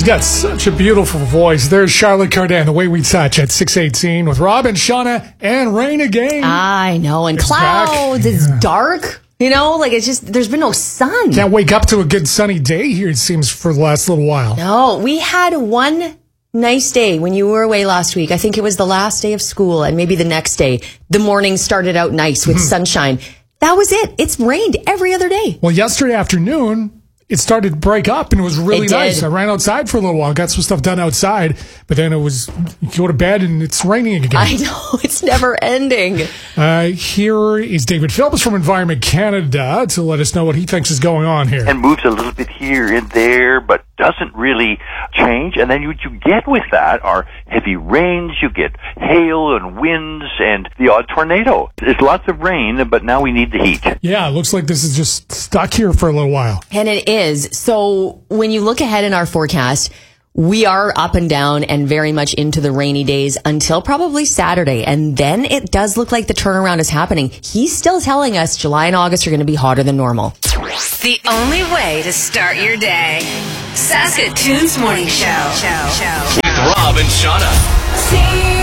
got such a beautiful voice. There's Charlotte Cardin, The Way We Touch at 6:18 with Rob and Shauna and rain again. I know, and It's clouds. back. It's dark. You know, like it's just, there's been no sun. Can't wake up to a good sunny day here, it seems, for the last little while. No, we had one nice day when you were away last week. I think it was the last day of school, and maybe the next day. The morning started out nice with sunshine. That was it. It's rained every other day. Well, yesterday afternoon, it started to break up, and it was really It did. nice. I ran outside for a little while, got some stuff done outside, but then you go to bed, and it's raining again. I know, it's never ending. Here is David Phillips from Environment Canada to let us know what he thinks is going on here. And moves a little bit here and there, but doesn't really change. And then what you get with that are heavy rains, you get hail and winds and the odd tornado. There's lots of rain, but now we need the heat. Yeah, it looks like this is just stuck here for a little while. And it is. So when you look ahead in our forecast, we are up and down and very much into the rainy days until probably Saturday. And then it does look like the turnaround is happening. He's still telling us July and August are going to be hotter than normal. The only way to start your day. Saskatoon's Morning Show. With Rob and Shauna.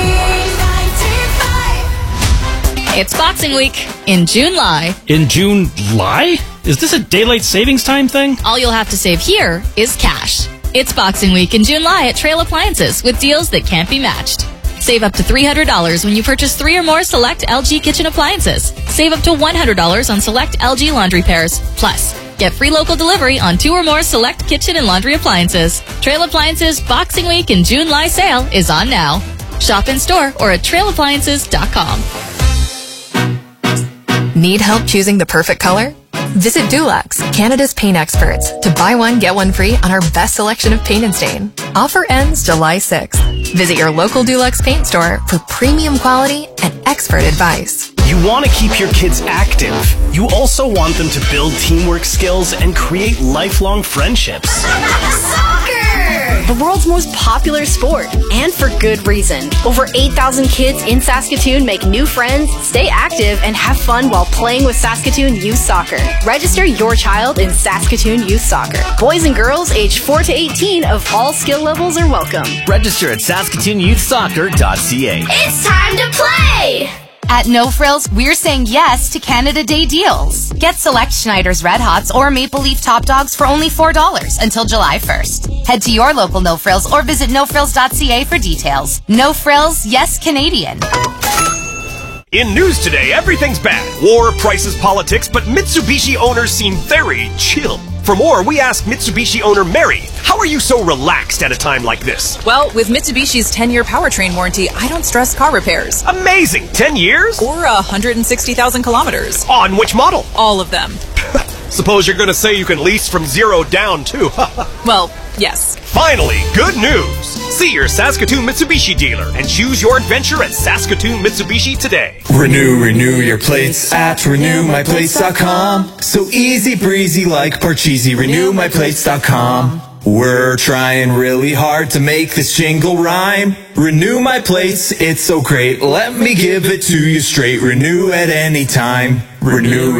It's Boxing Week in July. In July? Is this a daylight savings time thing? All you'll have to save here is cash. It's Boxing Week in July at Trail Appliances with deals that can't be matched. Save up to $300 when you purchase 3 or more select LG kitchen appliances. Save up to $100 on select LG laundry pairs. Plus, get free local delivery on 2 or more select kitchen and laundry appliances. Trail Appliances Boxing Week in July sale is on now. Shop in store or at trailappliances.com. Need help choosing the perfect color? Visit Dulux, Canada's paint experts, to buy one, get one free on our best selection of paint and stain. Offer ends July 6th. Visit your local Dulux paint store for premium quality and expert advice. You want to keep your kids active. You also want them to build teamwork skills and create lifelong friendships. Soccer! The world's most popular sport, and for good reason. Over 8,000 kids in Saskatoon make new friends, stay active, and have fun while playing with Saskatoon Youth Soccer. Register your child in Saskatoon Youth Soccer. Boys and girls aged 4 to 18 of all skill levels are welcome. Register at SaskatoonYouthSoccer.ca. It's time to play! At No Frills, we're saying yes to Canada Day deals. Get select Schneider's Red Hots or Maple Leaf Top Dogs for only $4 until July 1st. Head to your local No Frills or visit nofrills.ca for details. No Frills, yes Canadian. In news today, everything's bad. War, prices, politics, but Mitsubishi owners seem very chill. For more, we asked Mitsubishi owner Mary, how are you so relaxed at a time like this? Well, with Mitsubishi's 10-year powertrain warranty, I don't stress car repairs. Amazing! 10 years? Or 160,000 kilometers. On which model? All of them. Suppose you're going to say you can lease from 0 down, too. Well, yes. Finally, good news! See your Saskatoon Mitsubishi dealer and choose your adventure at Saskatoon Mitsubishi today. Renew your plates at renewmyplates.com. So easy breezy like Parcheesi. Renewmyplates.com. We're trying really hard to make this jingle rhyme. Renew my plates, it's so great. Let me give it to you straight. Renew at any time. Renew.